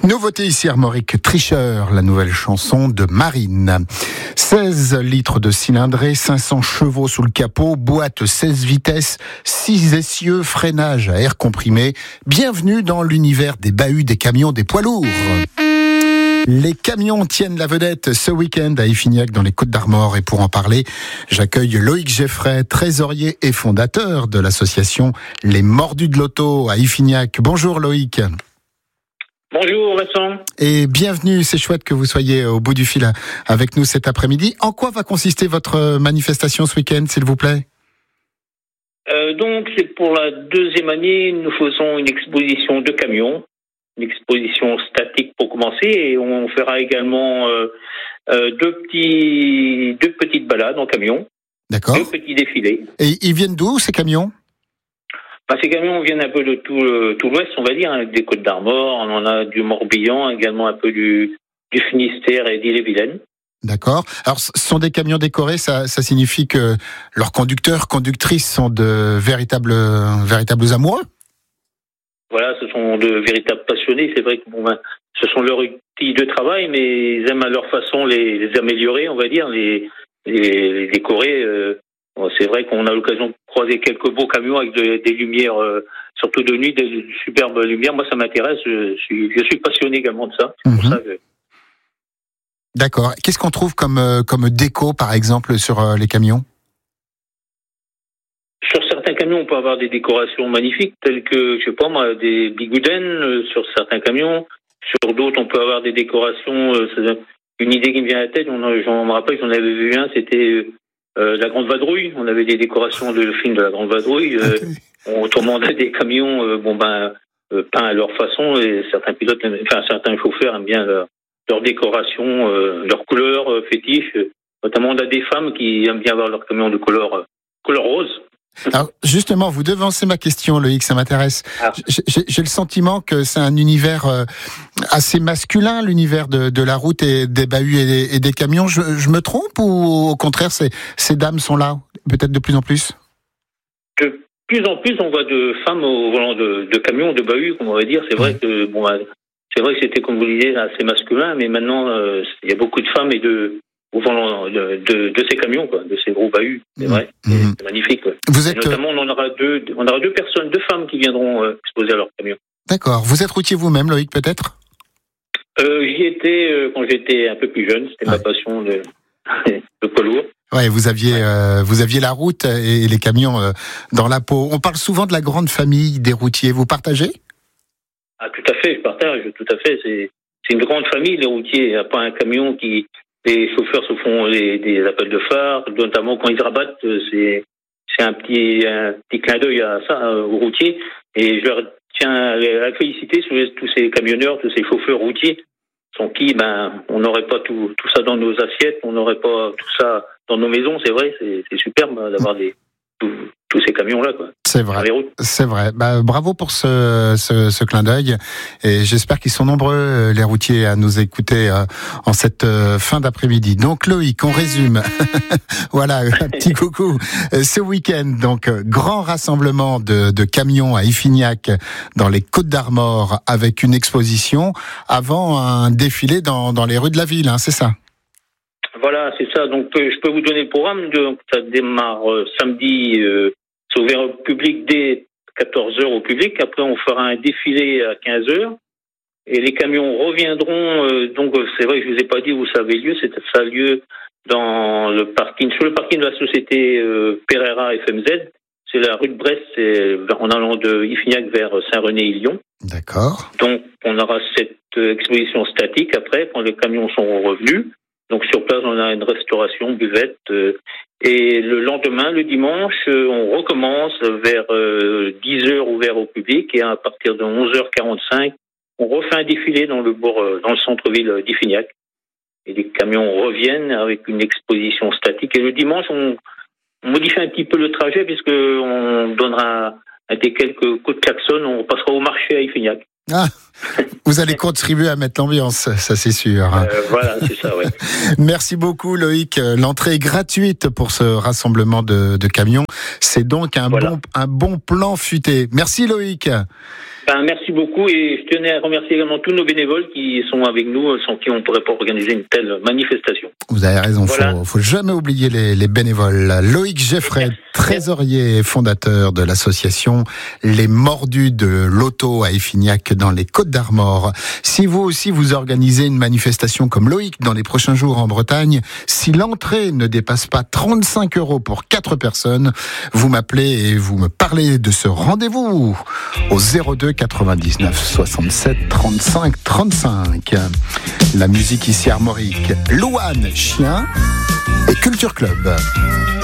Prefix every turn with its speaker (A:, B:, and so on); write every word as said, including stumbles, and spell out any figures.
A: Nouveauté ici, Armorique Tricheur, la nouvelle chanson de Marine. seize litres de cylindrée, cinq cents chevaux sous le capot, boîte seize vitesses, six essieux, freinage à air comprimé. Bienvenue dans l'univers des bahuts, des camions, des poids lourds. Les camions tiennent la vedette ce week-end à Iffignac dans les Côtes-d'Armor, et pour en parler, j'accueille Loïc Geffray, trésorier et fondateur de l'association Les Mordus de l'Auto à Iffignac. Bonjour Loïc.
B: Bonjour Vincent.
A: Et bienvenue, c'est chouette que vous soyez au bout du fil avec nous cet après-midi. En quoi va consister votre manifestation ce week-end, s'il vous plaît ?
B: euh, Donc c'est pour la deuxième année, nous faisons une exposition de camions, une exposition statique pour commencer, et on fera également euh, euh, deux, petits, deux petites balades en camion.
A: D'accord.
B: Deux petits défilés.
A: Et ils viennent d'où ces camions ?
B: Bah, ces camions viennent un peu de tout, euh, tout l'ouest, on va dire, hein, des Côtes-d'Armor, on en a du Morbihan, également un peu du, du Finistère et d'Ille-et-Vilaine.
A: D'accord. Alors, ce sont des camions décorés, ça, ça signifie que leurs conducteurs, conductrices sont de véritables, véritables amoureux ?
B: Voilà, ce sont de véritables passionnés. C'est vrai que bon, ben, ce sont leurs outils de travail, mais ils aiment à leur façon les, les améliorer, on va dire, les, les, les décorer. Euh, bon, c'est vrai qu'on a l'occasion de croiser quelques beaux camions avec de, des lumières, euh, surtout de nuit, des superbes lumières. Moi, ça m'intéresse. Je suis, je suis passionné également de ça. C'est
A: mmh.
B: pour ça que...
A: D'accord. Qu'est-ce qu'on trouve comme, comme déco, par exemple, sur les camions ?
B: Sur certains camions, on peut avoir des décorations magnifiques, telles que, je sais pas moi, des bigoudens euh, sur certains camions. Sur d'autres, on peut avoir des décorations. Euh, c'est une idée qui me vient à la tête. On a, j'en me rappelle, j'en avais vu un. C'était euh, la Grande Vadrouille. On avait des décorations de le film de la Grande Vadrouille. Euh, okay. On commandait des camions, euh, bon ben, euh, peints à leur façon. Et certains pilotes, enfin certains chauffeurs aiment bien leur, leur décoration, euh, leurs couleurs euh, fétiches. Notamment, on a des femmes qui aiment bien avoir leur camion de couleur, euh, couleur rose.
A: Alors justement, vous devancez ma question, Loïc, ça m'intéresse. Ah. J'ai, j'ai le sentiment que c'est un univers assez masculin, l'univers de, de la route et des bahuts et des, et des camions. Je, je me trompe ou au contraire, ces, ces dames sont là, peut-être de plus en plus ?
B: De plus en plus, on voit de femmes au volant de, de camions, de bahuts, comme on va dire. C'est vrai oui. que bon, c'est vrai que c'était, comme vous le disiez, assez masculin, mais maintenant, euh, il y a beaucoup de femmes et de au volant de, de, de ces camions, quoi, de ces gros bahuts, c'est vrai, mmh. c'est, c'est magnifique. Quoi.
A: Vous êtes...
B: Notamment, on en aura deux, on aura deux personnes, deux femmes qui viendront euh, exposer à leurs camions.
A: D'accord. Vous êtes routier vous-même, Loïc, peut-être ?
B: euh, J'y étais euh, quand j'étais un peu plus jeune. C'était ah. ma passion de, de poids lourd.
A: Ouais, vous aviez, ouais. euh, vous aviez la route et les camions euh, dans la peau. On parle souvent de la grande famille des routiers. Vous partagez ?
B: Ah, tout à fait. Je partage. Tout à fait. C'est, c'est une grande famille, les routiers. Il n'y a pas un camion qui Les chauffeurs se font les, des appels de phare, notamment quand ils rabattent, c'est, c'est un petit, un petit clin d'œil à ça, aux routiers. Et je leur tiens à les féliciter sur les, tous ces camionneurs, tous ces chauffeurs routiers, sans qui, ben, on n'aurait pas tout, tout ça dans nos assiettes, on n'aurait pas tout ça dans nos maisons. C'est vrai, c'est, c'est superbe d'avoir des, tous, tous ces camions-là, quoi.
A: C'est vrai. C'est vrai. Bah, bravo pour ce, ce, ce clin d'œil. Et j'espère qu'ils sont nombreux, les routiers, à nous écouter euh, en cette euh, fin d'après-midi. Donc, Loïc, on résume. Voilà, un petit coucou. Ce week-end, donc, grand rassemblement de, de camions à Iffignac, dans les Côtes-d'Armor, avec une exposition avant un défilé dans, dans les rues de la ville, hein, c'est ça?
B: Voilà, c'est ça. Donc, je peux vous donner le programme. Donc, ça démarre euh, samedi. Euh, c'est ouvert au public dès quatorze heures au public. Après, on fera un défilé à quinze heures. Et les camions reviendront. Euh, donc, c'est vrai que je vous ai pas dit où ça avait lieu. C'était ça a lieu dans le parking, sur le parking de la société euh, Pereira F M Z. C'est la rue de Brest, c'est en allant de Iffignac vers Saint-René-et-Lyon.
A: D'accord.
B: Donc, on aura cette exposition statique après, quand les camions sont revenus. Donc sur place, on a une restauration, buvette. Euh, et le lendemain, le dimanche, euh, on recommence vers euh, dix heures ouvert au public. Et à partir de onze heures quarante-cinq, on refait un défilé dans le bourg, euh, dans le centre-ville d'Iffignac. Et les camions reviennent avec une exposition statique. Et le dimanche, on, on modifie un petit peu le trajet puisqu'on donnera un, un des quelques coups de klaxon. On passera au marché à Iffignac.
A: Ah, vous allez contribuer à mettre l'ambiance, ça c'est sûr.
B: Euh, voilà, c'est ça, oui.
A: Merci beaucoup Loïc. L'entrée est gratuite pour ce rassemblement de, de camions. C'est donc un, voilà. bon, un bon plan futé. Merci Loïc.
B: Ben, merci beaucoup et je tenais à remercier également tous nos bénévoles qui sont avec nous, sans qui on ne pourrait pas organiser une telle manifestation.
A: Vous avez raison, il voilà. faut, faut jamais oublier les, les bénévoles. Loïc Geffray, trésorier et fondateur de l'association Les Mordus de l'Auto à Effignac dans les Côtes-d'Armor. Si vous aussi vous organisez une manifestation comme Loïc dans les prochains jours en Bretagne, si l'entrée ne dépasse pas trente-cinq euros pour quatre personnes, vous m'appelez et vous me parlez de ce rendez-vous au zéro deux quatre-vingt-dix-neuf soixante-sept trente-cinq trente-cinq. La musique ici armorique, Louane, Chien et Culture Club.